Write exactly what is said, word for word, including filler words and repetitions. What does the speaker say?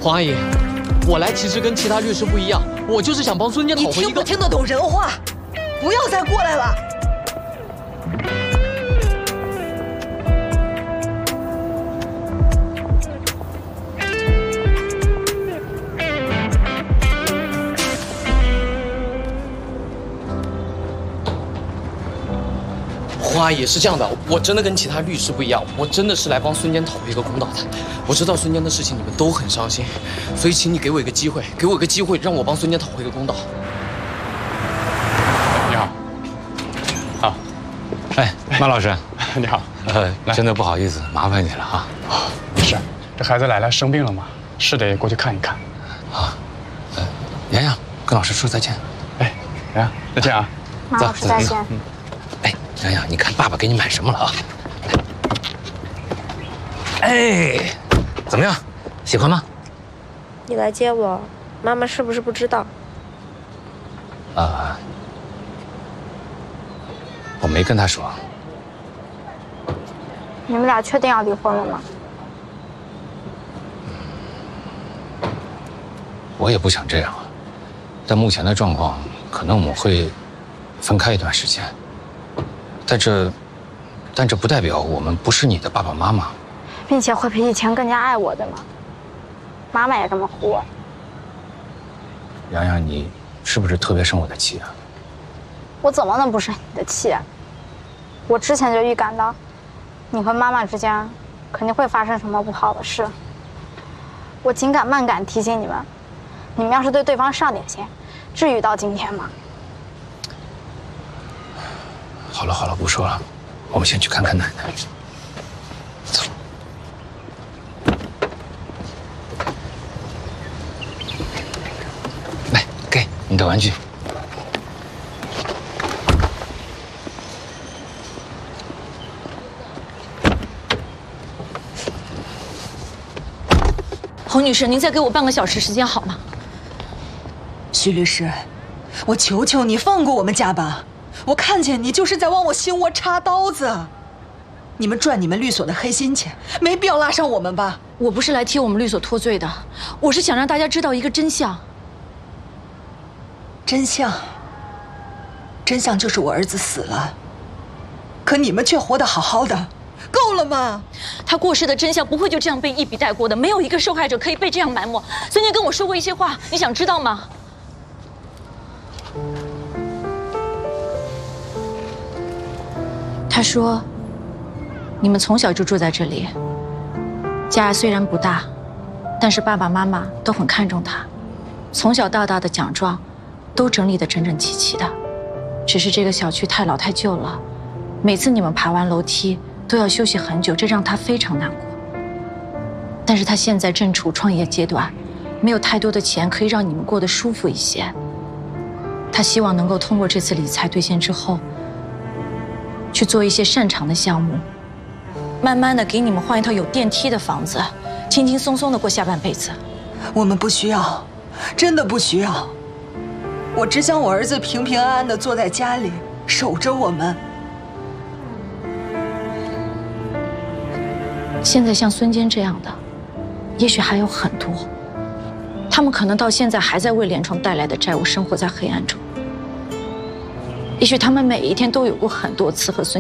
黄阿姨，我来其实跟其他律师不一样，我就是想帮孙坚讨回一个。 你听不听得懂人话？不要再过来了。 花也是这样的，我真的跟其他律师不一样，我真的是来帮孙坚讨回一个公道的。我知道孙坚的事情你们都很伤心，所以请你给我一个机会，给我一个机会，让我帮孙坚讨回一个公道。 你好，好， 哎，马老师， 你好， 呃，真的不好意思，麻烦你了啊。 啊，没事，这孩子来了生病了嘛，是得过去看一看。 啊，呃，洋洋，跟老师说再见。 哎，洋洋，再见啊。 马老师再见。 嗯。哎，洋洋，你看爸爸给你买什么了啊？哎，怎么样，喜欢吗？ 你来接我，妈妈是不是不知道？ 啊，我没跟她说。 你们俩确定要离婚了吗？ 我也不想这样，但目前的状况，可能我们会分开一段时间。但这，但这不代表我们不是你的爸爸妈妈， 并且会比以前更加爱我的吗？妈妈也这么呼我。 洋洋，你是不是特别生我的气啊？ 我怎么能不生你的气啊？我之前就预感到，你和妈妈之间肯定会发生什么不好的事。我紧赶慢赶提醒你们，你们要是对对方上点心，至于到今天吗？ 好了好了，不说了，我们先去看看奶奶。走。来，给你的玩具。 洪女士，您再给我半个小时时间好吗？ 徐律师，我求求你放过我们家吧。 我看见你就是在往我心窝插刀子，你们赚你们律所的黑心钱，没必要拉上我们吧？ 我不是来替我们律所脱罪的，我是想让大家知道一个真相。 真相，真相就是我儿子死了，可你们却活得好好的，够了吗？ 他过世的真相不会就这样被一笔带过的，没有一个受害者可以被这样埋没。孙坚跟我说过一些话，你想知道吗？ 他说：“你们从小就住在这里，家虽然不大，但是爸爸妈妈都很看重他，从小到大的奖状都整理得整整齐齐的。只是这个小区太老太旧了，每次你们爬完楼梯都要休息很久，这让他非常难过。但是他现在正处创业阶段，没有太多的钱可以让你们过得舒服一些。他希望能够通过这次理财兑现之后。” 去做一些擅长的项目，慢慢的给你们换一套有电梯的房子，轻轻松松的过下半辈子。 我们不需要，真的不需要。我只想我儿子平平安安的坐在家里，守着我们。 现在像孙坚这样的，也许还有很多，他们可能到现在还在为连床带来的债务生活在黑暗中。 也许他们每一天都有过很多次和孙